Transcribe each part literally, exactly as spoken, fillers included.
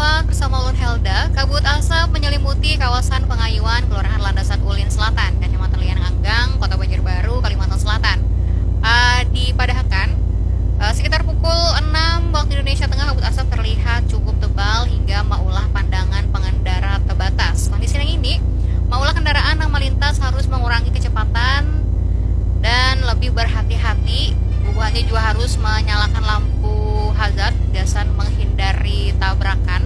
Perompak bersama Ulun Helda, kabut asap menyelimuti kawasan Pengayuan, Kelurahan Landasan Ulin Selatan, Kecamatan Lian Anggang, Kota Banjarbaru, Kalimantan Selatan. Uh, di Padahakan, uh, sekitar pukul enam waktu Indonesia Tengah, kabut asap terlihat cukup tebal hingga maulah pandangan pengendara terbatas. Kondisi yang ini, maulah kendaraan yang melintas harus mengurangi kecepatan dan lebih berhati-hati. Bubuhannya juga harus menyalakan lampu hazard gasan menghindari tabrakan.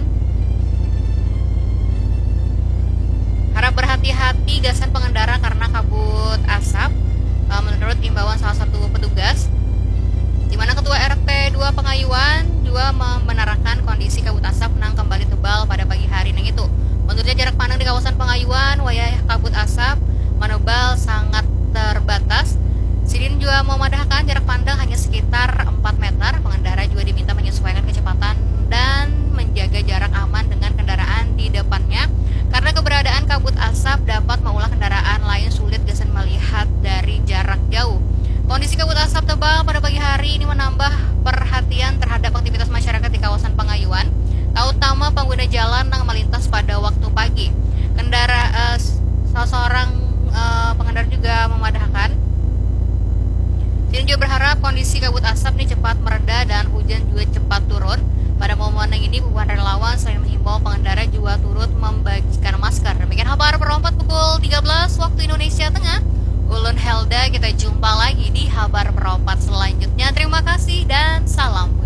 Harap berhati-hati gasan pengendara karena kabut asap. E, menurut imbauan salah satu petugas, di mana Ketua R T dua Pengayuan juga membenarkan kondisi kabut asap nang kembali tebal pada pagi hari nang itu. Menurutnya jarak pandang di kawasan Pengayuan wayah kabut asap menebal sangat terbatas. Sidin juga memadahkan jarak pandang hanya sekitar empat meter. Pengendara juga diminta menyesuaikan kecepatan dan menjaga jarak aman dengan kendaraan di depannya, karena keberadaan kabut asap dapat mengulah kendaraan lain sulit gasan melihat dari jarak jauh. Kondisi kabut asap tebal pada pagi hari ini menambah perhatian terhadap aktivitas masyarakat di kawasan Pengayuan, terutama pengguna jalan yang melintas pada waktu pagi. Kendara uh, salah seorang uh, pengendara juga memadahkan. Sidin juga berharap kondisi kabut asap ini cepat mereda dan hujan juga cepat turun. Pada momen yang ini, bubuhan relawan selain menghimbau pengendara juga turut membagikan masker. Demikian kabar perompat pukul tiga belas waktu Indonesia Tengah. Ulun Helda, kita jumpa lagi di kabar perompat selanjutnya. Terima kasih dan salam.